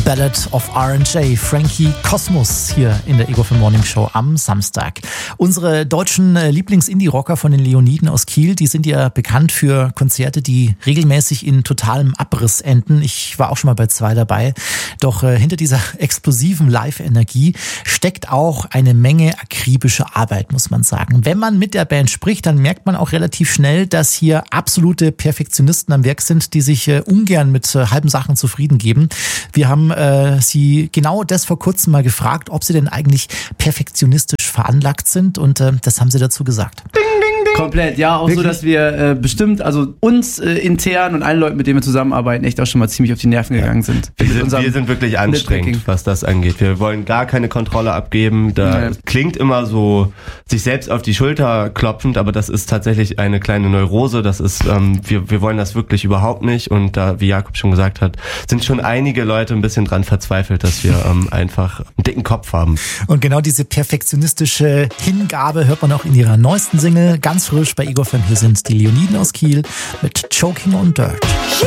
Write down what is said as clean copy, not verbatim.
Ballad of R&J, Frankie Cosmos hier in der Ego FM Morning Show am Samstag. Unsere deutschen Lieblings-Indie-Rocker von den Leoniden aus Kiel, die sind ja bekannt für Konzerte, die regelmäßig in totalem Abriss enden. Ich war auch schon mal bei 2 dabei. Doch hinter dieser explosiven Live-Energie steckt auch eine Menge akribische Arbeit, muss man sagen. Wenn man mit der Band spricht, dann merkt man auch relativ schnell, dass hier absolute Perfektionisten am Werk sind, die sich ungern mit halben Sachen zufrieden geben. Wir haben sie genau das vor kurzem mal gefragt, ob sie denn eigentlich perfektionistisch veranlagt sind, und das haben sie dazu gesagt. Ding, ding, ding. Komplett, ja, auch wirklich? So, dass wir bestimmt, also uns intern und allen Leuten, mit denen wir zusammenarbeiten, echt auch schon mal ziemlich auf die Nerven gegangen sind. Wir sind wirklich anstrengend, was das angeht. Wir wollen gar keine Kontrolle abgeben. Klingt immer so sich selbst auf die Schulter klopfend, aber das ist tatsächlich eine kleine Neurose. Das ist, wir wollen das wirklich überhaupt nicht, und da, wie Jakob schon gesagt hat, sind schon einige Leute ein bisschen dran verzweifelt, dass wir einfach einen dicken Kopf haben. Und genau diese perfektionistische Hingabe hört man auch in ihrer neuesten Single, ganz frisch bei Ego FM. Hier sind die Leoniden aus Kiel mit Choking on Dirt.